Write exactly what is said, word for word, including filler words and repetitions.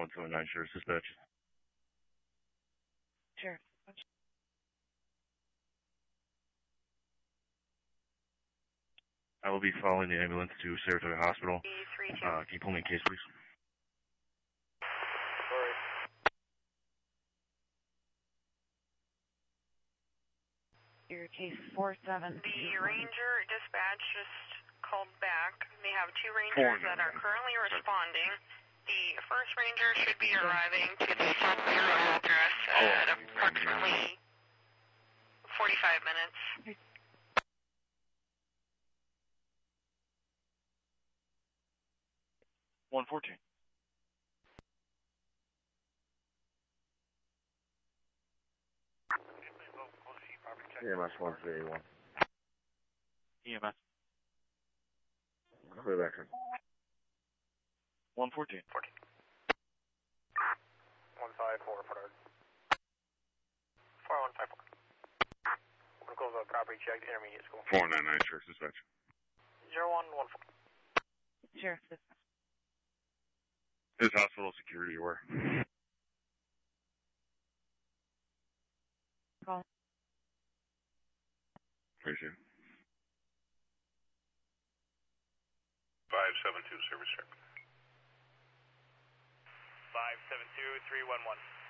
one seven nine, Sheriff Dispatch. Sheriff. I will be following the ambulance to Saratoga Hospital. Uh, can you pull me in case, please? Sorry. Your case four seven. The Ranger dispatch just called back. They have two Rangers that are currently responding. The first Ranger should be arriving to the South Bureau address at approximately forty-five minutes. one fourteen. E M S one three eight one. E M S. Clear back in. one fourteen. fourteen. one five four, Fort four one five four. We're going to close out property check, intermediate school. four nine nine, Sheriff Dispatch. zero one one four. Sheriff Dispatch. Is hospital security aware? Call. Appreciate it. five seven two, service check. five seven two, three one one.